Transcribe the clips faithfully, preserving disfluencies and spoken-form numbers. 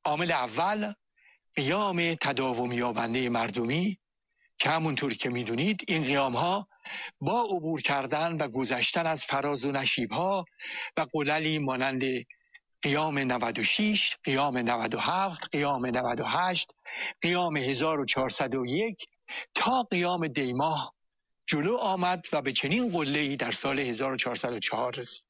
عامل اول قیام تداوم یابنده مردمی که همونطور که میدونید این قیام ها با عبور کردن و گذشتن از فراز و نشیب ها و قللی مانند قیام نود و شش، قیام نود و هفت، قیام نود و هشت، قیام هزار و چهارصد و یک تا قیام دیماه جلو آمد و به چنین قله‌ای در سال هزار و چهارصد و چهار رسید.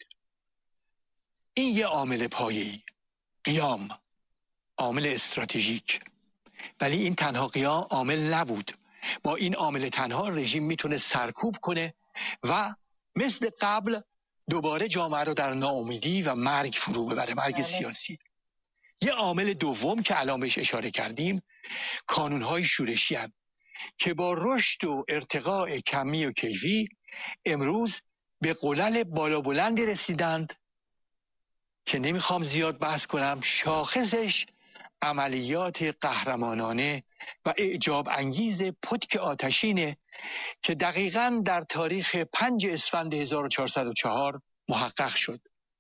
این یه عامل پایه‌ای، قیام، عامل استراتژیک. ولی این تنها قیام عامل نبود. با این عامل تنها رژیم میتونه سرکوب کنه و مثل قبل دوباره جامعه رو در ناامیدی و مرگ فرو ببره، مرگ بله. سیاسی. یه عامل دوم که الان بهش اشاره کردیم کانونهای شورشی هم که با رشد و ارتقاء کمی و کیفی امروز به قلل بالا بلندی رسیدند که نمیخوام زیاد بحث کنم. شاخصش عملیات قهرمانانه و اعجاب انگیز پتک آتشینه که دقیقاً در تاریخ پنج اسفند هزار و چهارصد و چهار محقق شد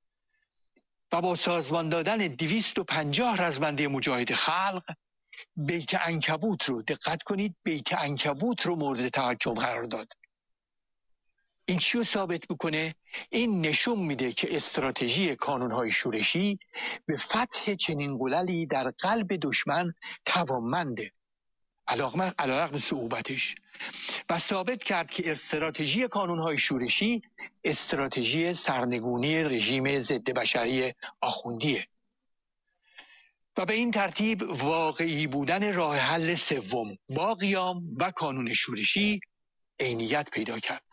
و با سازمان دادن دویست و پنجاه رزمنده مجاهد خلق بیت عنکبوت رو، دقت کنید، بیت عنکبوت رو مورد تهاجم قرار داد. این چی رو ثابت میکنه؟ این نشون میده که استراتژی کانونهای شورشی به فتح چنین قللی در قلب دشمن توانمنده علیرغم صعوبتش، و ثابت کرد که استراتژی کانونهای شورشی استراتژی سرنگونی رژیم ضد بشری آخوندیه و به این ترتیب واقعی بودن راه حل سوم با قیام و کانون شورشی عینیت پیدا کرد.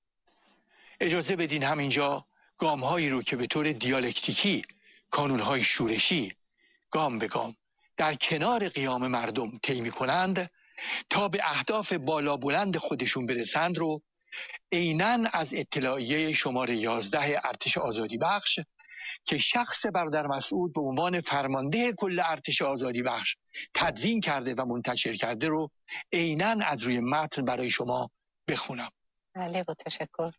اجازه بدین همینجا گام‌هایی رو که به طور دیالکتیکی کانون‌های شورشی گام به گام در کنار قیام مردم طی می‌کنند تا به اهداف بالا بلند خودشون برسند رو عیناً از اطلاعیه شماره یازده ارتش آزادی بخش که شخص برادر مسعود به عنوان فرمانده کل ارتش آزادی بخش تدوین کرده و منتشر کرده رو عیناً از روی متن برای شما بخونم. بله، با تشکر.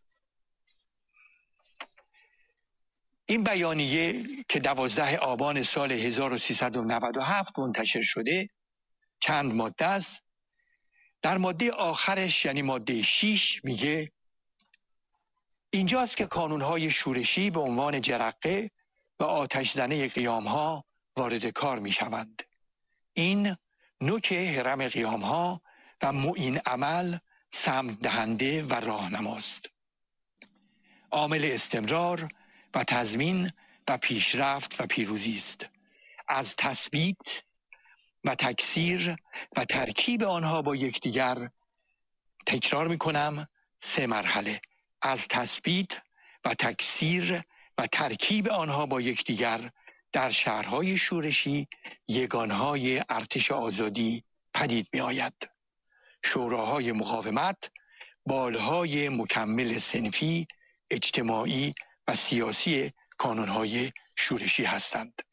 این بیانیه که دوازده آبان سال هزار و سیصد و نود و هفت منتشر شده چند ماده است. در ماده آخرش یعنی ماده شش میگه اینجاست که کانونهای شورشی به عنوان جرقه و آتش زنه قیامها وارد کار میشوند. این نوک هرم قیامها و معین عمل سمت دهنده و راهنماست. عامل استمرار و تضمین و پیشرفت و پیروزی است. از تثبیت و تکثیر و ترکیب آنها با یکدیگر، تکرار میکنم، سه مرحله: از تثبیت و تکثیر و ترکیب آنها با یکدیگر در شهرهای شورشی یگانهای ارتش آزادی پدید می آید. شوراهای مقاومت بالهای مکمل صنفی، اجتماعی و سیاسی کانونهای شورشی هستند.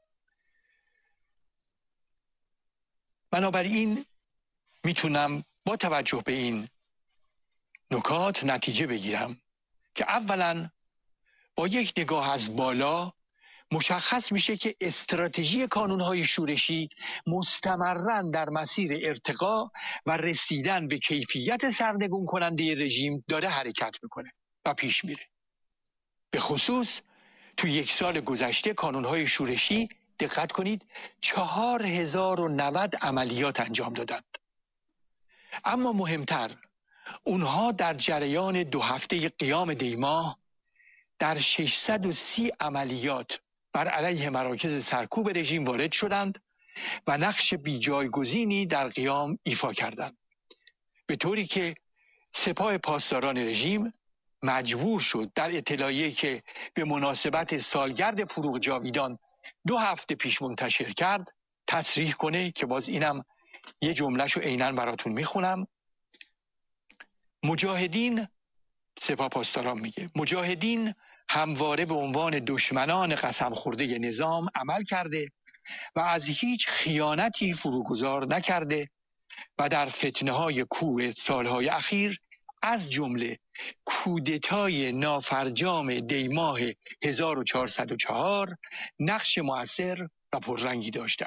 بنابراین میتونم با توجه به این نکات نتیجه بگیرم که اولا با یک نگاه از بالا مشخص میشه که استراتژی کانونهای شورشی مستمراً در مسیر ارتقا و رسیدن به کیفیت سرنگون کننده رژیم داره حرکت میکنه و پیش میره. به خصوص تو یک سال گذشته کانونهای شورشی، دقت کنید، چهار هزار و نود عملیات انجام دادند. اما مهمتر، اونها در جریان دو هفته قیام دیماه در ششصد و سی عملیات بر علیه مراکز سرکوب رژیم وارد شدند و نقش بیجایگزینی در قیام ایفا کردند، به طوری که سپاه پاسداران رژیم مجبور شد در اطلاعیه‌ای که به مناسبت سالگرد فروغ جاویدان دو هفته پیش منتشر کرد تصریح کنه که باز اینم یه جملهشو عیناً براتون میخونم. مجاهدین، سپاه پاسداران میگه، مجاهدین همواره به عنوان دشمنان قسم خورده نظام عمل کرده و از هیچ خیانتی فروگذار نکرده و در فتنه‌های کوه سالهای اخیر از جمله کودتای نافرجام دیماه هزار و چهارصد و چهار نقش مؤثر و پررنگی داشته